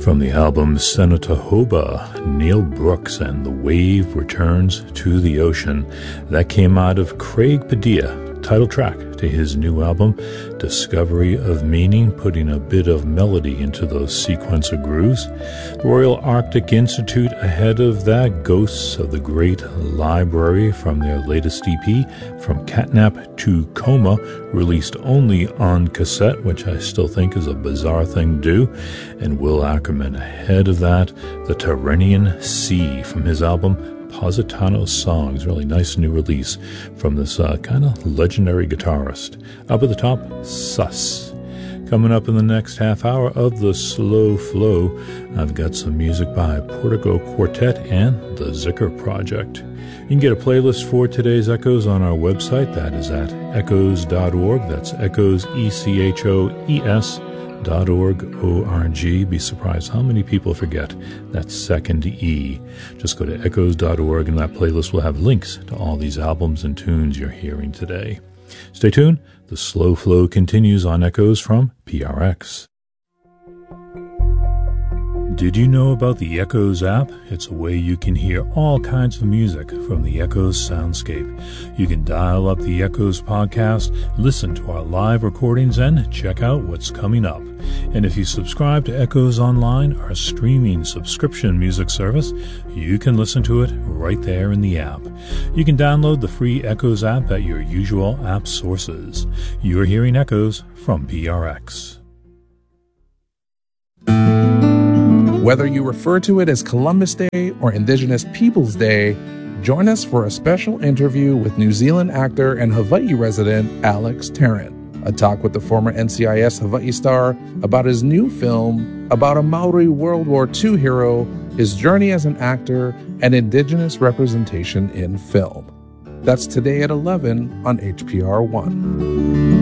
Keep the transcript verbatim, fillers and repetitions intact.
From the album Senatohoba, Neil Brooks and The Wave Returns to the Ocean. That came out of Craig Padilla, title track to his new album, Discovery of Meaning, putting a bit of melody into those sequencer grooves. The Royal Arctic Institute ahead of that, Ghosts of the Great Library from their latest E P, From Catnap to Coma, released only on cassette, which I still think is a bizarre thing to do. And Will Ackerman ahead of that, The Tyrrhenian Sea from his album Positano Songs. Really nice new release from this uh, kind of legendary guitarist. Up at the top, Sus. Coming up in the next half hour of the Slow Flow, I've got some music by Portico Quartet and the Zicker Project. You can get a playlist for today's Echoes on our website. That is at echoes dot org. That's Echoes, E C H O E S dot org, O R G. Be surprised how many people forget that second E. Just go to echoes dot org, and that playlist will have links to all these albums and tunes you're hearing today. Stay tuned. The Slow Flow continues on Echoes from P R X. Did you know about the Echoes app? It's a way you can hear all kinds of music from the Echoes soundscape. You can dial up the Echoes podcast, listen to our live recordings, and check out what's coming up. And if you subscribe to Echoes Online, our streaming subscription music service, you can listen to it right there in the app. You can download the free Echoes app at your usual app sources. You're hearing Echoes from P R X. Whether you refer to it as Columbus Day or Indigenous Peoples Day, join us for a special interview with New Zealand actor and Hawaii resident Alex Tarrant. A talk with the former N C I S Hawaii star about his new film about a Maori World War Two hero, his journey as an actor, and Indigenous representation in film. That's today at eleven on H P R one.